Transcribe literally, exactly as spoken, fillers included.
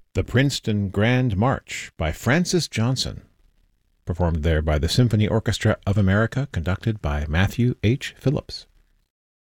The Princeton Grand March by Francis Johnson, performed there by the Symphony Orchestra of America, conducted by Matthew H. Phillips.